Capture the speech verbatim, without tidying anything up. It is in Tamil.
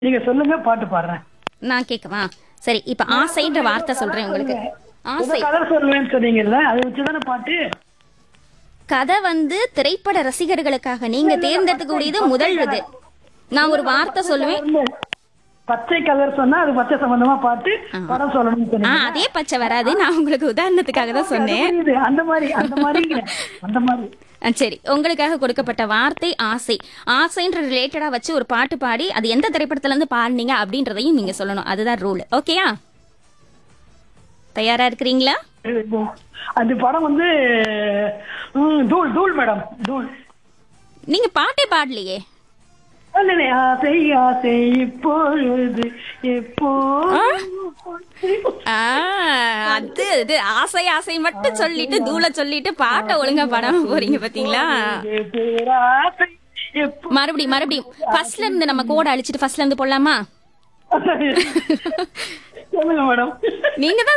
நீங்க சொல்லுங்க, பாட்டு பாடுறேன். நான் கேட்கவா? சரி, இப்ப ஆசைன்ற வார்த்தை சொல்றேன் உங்களுக்கு. ஏதோ ஆசை கதை சொல்லுவேன்னு சொன்னீங்கல்ல, அதை வச்சுதானே பாட்டு. கதை வந்து திரைப்பட ரசிகர்களுக்காக நீங்க தேர்ந்தெடுக்கக்கூடியது முதல் இது. நான் ஒரு வார்த்தை சொல்லுவேன். பச்சை கலர் சொன்னா அது பச்சை சம்பந்தமா பாட்டு படம் சொல்லணும்னு ஆ சொன்னீங்க. அதே பச்சை வராது. நான் உங்களுக்கு உதாரணத்துக்காக தான் சொன்னேன். புரியுது. அந்த மாதிரி அந்த மாதிரி அந்த மாதிரி ஆ, சரி, உங்களுக்காக கொடுக்கப்பட்ட வார்த்தை ஆசை. ஆசைன்ற ரிலேட்டடா வச்சு ஒரு பாட்டு பாடி அது எந்த திரைப்படத்துல இருந்து பாடுனீங்க அப்படின்றதையும் நீங்க சொல்லணும். அதுதான் ரூல். ஓகேயா? தயாரா இருக்கிறீங்களா? அந்த படம் வந்து ம், தூள் தூள் மேடம், தூள். நீங்க பாட்டே பாடலையே. இல்ல, இல்ல, ஆசை ஆசை இப்பொழுது எப்போ. ஆ, அது அது ஆசை ஆசை மட்டும் சொல்லிட்டு தூள சொல்லிட்டு பாட்டை ஒழுங்கா பாடாம போறீங்க பாத்தீங்களா? பேராசை எப்போ. மறுபடியும் மறுபடியும் ஃபர்ஸ்ட்ல இருந்து நம்ம கோட அழிச்சிட்டு ஃபர்ஸ்ட்ல இருந்து போடலாமா? சொல்லுங்க மேடம். நீங்க தான்